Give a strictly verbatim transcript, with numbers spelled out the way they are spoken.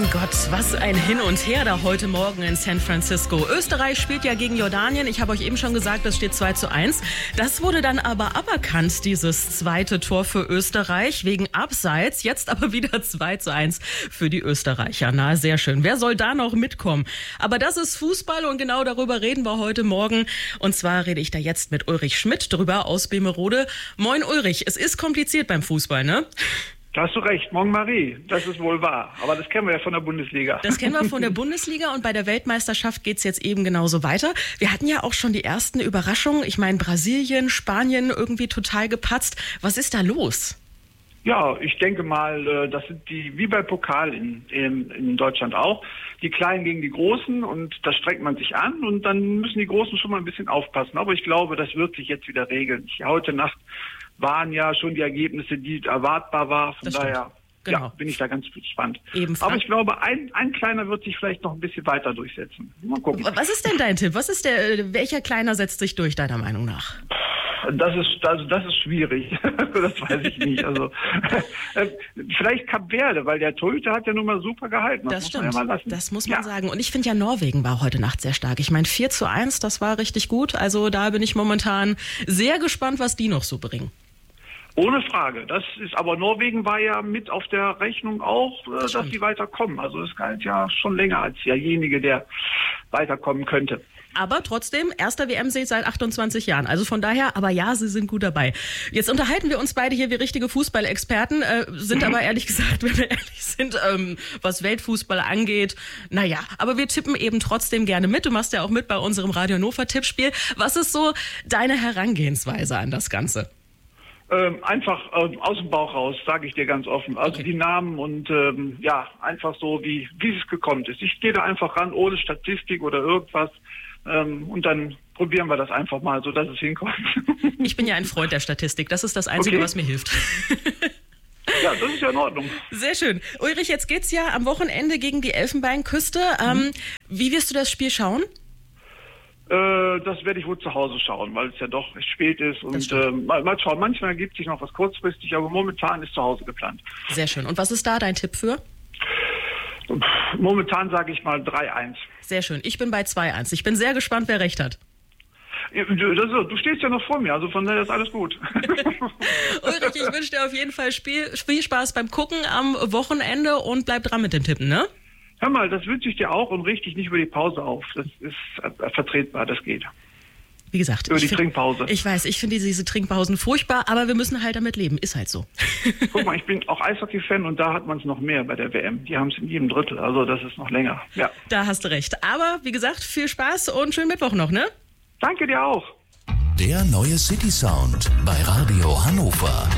Gott, was ein Hin und Her da heute Morgen in San Francisco. Österreich spielt ja gegen Jordanien. Ich habe euch eben schon gesagt, das steht zwei zu eins. Das wurde dann aber aberkannt, dieses zweite Tor für Österreich, wegen Abseits. Jetzt aber wieder zwei zu eins für die Österreicher. Na, sehr schön. Wer soll da noch mitkommen? Aber das ist Fußball und genau darüber reden wir heute Morgen. Und zwar rede ich da jetzt mit Ulrich Schmidt drüber aus Bemerode. Moin Ulrich, es ist kompliziert beim Fußball, ne? Da hast du recht, Morgen Marie, das ist wohl wahr. Aber das kennen wir ja von der Bundesliga. Das kennen wir von der Bundesliga und bei der Weltmeisterschaft geht's jetzt eben genauso weiter. Wir hatten ja auch schon die ersten Überraschungen. Ich meine, Brasilien, Spanien irgendwie total gepatzt. Was ist da los? Ja, ich denke mal, das sind die, wie bei Pokal in, in, in Deutschland auch, die Kleinen gegen die Großen und da strengt man sich an und dann müssen die Großen schon mal ein bisschen aufpassen. Aber ich glaube, das wird sich jetzt wieder regeln. Heute Nacht waren ja schon die Ergebnisse, die erwartbar waren. Von daher genau. ja, bin ich da ganz gespannt. Eben, aber ich glaube, ein, ein Kleiner wird sich vielleicht noch ein bisschen weiter durchsetzen. Mal gucken. Was ist denn dein Tipp? Was ist der, welcher Kleiner setzt sich durch, deiner Meinung nach? Das ist, also das ist schwierig. Das weiß ich nicht. Also äh, vielleicht Kap Verde, weil der Torhüter hat ja nun mal super gehalten. Das, das muss stimmt. Man ja mal lassen. Das muss man ja. sagen. Und ich finde ja, Norwegen war heute Nacht sehr stark. Ich meine, vier zu eins, das war richtig gut. Also da bin ich momentan sehr gespannt, was die noch so bringen. Ohne Frage. Das ist, aber Norwegen war ja mit auf der Rechnung auch, äh, das dass sie weiterkommen. Also es galt ja schon länger als derjenige, der weiterkommen könnte. Aber trotzdem, erster W M-Sieg seit achtundzwanzig Jahren. Also von daher, aber ja, sie sind gut dabei. Jetzt unterhalten wir uns beide hier wie richtige Fußballexperten, äh, sind aber ehrlich gesagt, wenn wir ehrlich sind, ähm, was Weltfußball angeht, naja, aber wir tippen eben trotzdem gerne mit. Du machst ja auch mit bei unserem Radio Hannover-Tippspiel. Was ist so deine Herangehensweise an das Ganze? Ähm, einfach äh, aus dem Bauch raus, sage ich dir ganz offen. Also okay. Die Namen und ähm, ja, einfach so, wie, wie es gekommen ist. Ich gehe da einfach ran, ohne Statistik oder irgendwas. Ähm, und dann probieren wir das einfach mal, so dass es hinkommt. Ich bin ja ein Freund der Statistik. Das ist das Einzige, okay. was mir hilft. Ja, das ist ja in Ordnung. Sehr schön. Ulrich, jetzt geht's ja am Wochenende gegen die Elfenbeinküste. Ähm, mhm. Wie wirst du das Spiel schauen? Das werde ich wohl zu Hause schauen, weil es ja doch recht spät ist. Und äh, mal, mal schauen, manchmal ergibt sich noch was kurzfristig, aber momentan ist zu Hause geplant. Sehr schön. Und was ist da dein Tipp für? Momentan sage ich mal drei eins. Sehr schön. Ich bin bei zwei eins. Ich bin sehr gespannt, wer recht hat. Du, du stehst ja noch vor mir, also von daher ist alles gut. Ulrich, ich wünsche dir auf jeden Fall Spiel, viel Spaß beim Gucken am Wochenende und bleib dran mit dem Tippen, ne? Hör mal, das wünsche ich dir auch und richte dich nicht über die Pause auf. Das ist äh, vertretbar, das geht. Wie gesagt, über die find, Trinkpause. Ich weiß, ich finde diese Trinkpausen furchtbar, aber wir müssen halt damit leben. Ist halt so. Guck mal, ich bin auch Eishockey-Fan und da hat man es noch mehr bei der W M. Die haben es in jedem Drittel, also das ist noch länger. Ja. Da hast du recht. Aber wie gesagt, viel Spaß und schönen Mittwoch noch, ne? Danke dir auch. Der neue City Sound bei Radio Hannover.